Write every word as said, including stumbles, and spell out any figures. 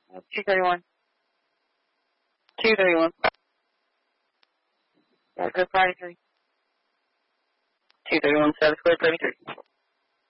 two thirty-one. two thirty-one. Go Friday three. two thirty-one, status clear, thirty-three.